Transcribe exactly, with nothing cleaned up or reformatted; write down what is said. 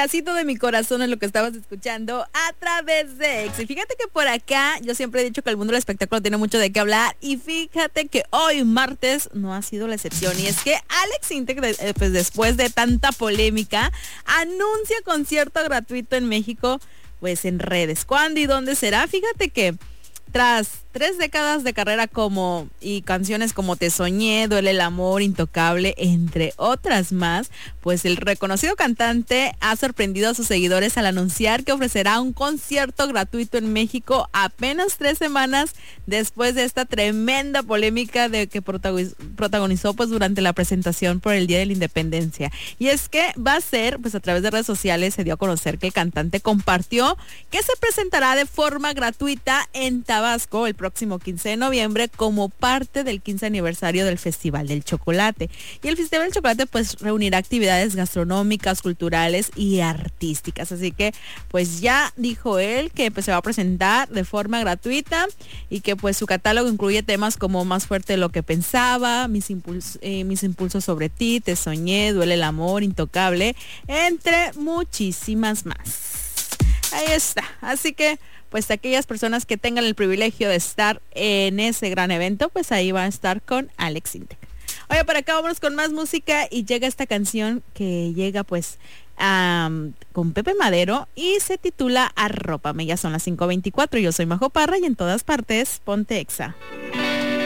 pedacito de mi corazón es lo que estabas escuchando a través de Exa. Y fíjate que por acá yo siempre he dicho que el mundo del espectáculo tiene mucho de qué hablar y fíjate que hoy martes no ha sido la excepción. Y es que Alex Intec, pues después de tanta polémica, anuncia concierto gratuito en México, pues en redes. ¿Cuándo y dónde será? Fíjate que tras tres décadas de carrera como y canciones como Te Soñé, Duele el Amor, Intocable, entre otras más, pues el reconocido cantante ha sorprendido a sus seguidores al anunciar que ofrecerá un concierto gratuito en México apenas tres semanas después de esta tremenda polémica de que protagonizó pues durante la presentación por el Día de la Independencia. Y es que va a ser, pues a través de redes sociales se dio a conocer que el cantante compartió que se presentará de forma gratuita en Tabasco el próximo quince de noviembre como parte del quince aniversario del Festival del Chocolate. Y el Festival del Chocolate pues reunirá actividades gastronómicas, culturales y artísticas. Así que pues ya dijo él que pues se va a presentar de forma gratuita y que pues su catálogo incluye temas como Más fuerte de lo que pensaba, Mis, impuls eh, mis impulsos sobre ti, Te soñé, Duele el amor, Intocable, entre muchísimas más. Ahí está. Así que pues aquellas personas que tengan el privilegio de estar en ese gran evento, pues ahí va a estar con Alex Intec. Oye, por acá vámonos con más música y llega esta canción que llega pues um, con Pepe Madero y se titula Arrópame. Ya son las cinco veinticuatro, yo soy Majo Parra y en todas partes, ponte Exa.